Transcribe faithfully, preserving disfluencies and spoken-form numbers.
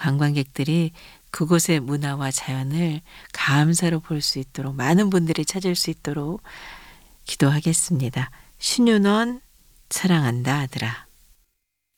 관광객들이 그곳의 문화와 자연을 감사로 볼 수 있도록 많은 분들이 찾을 수 있도록 기도하겠습니다. 신윤원 사랑한다 아들아.